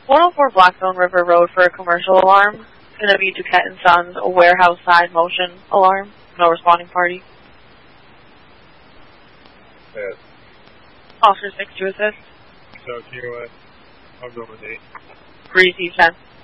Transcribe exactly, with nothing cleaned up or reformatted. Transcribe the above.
one oh four Blackstone River Road for a commercial alarm. It's going to be Duquette and Sons, a warehouse side motion alarm. No responding party. Yes. Officer six to assist. So, Q O S, I'll go with eight. Breezy ten.